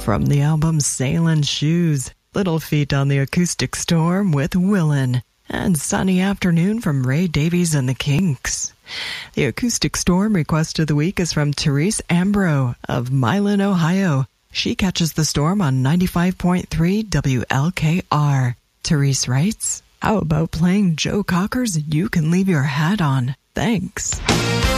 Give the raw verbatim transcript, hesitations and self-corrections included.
From the album Sailin' Shoes, Little Feat on the Acoustic Storm with Willin', and Sunny Afternoon from Ray Davies and the Kinks. The Acoustic Storm request of the week is from Therese Ambro of Milan, Ohio. She catches the storm on ninety-five point three W L K R. Therese writes, "How about playing Joe Cocker's You Can Leave Your Hat On? Thanks."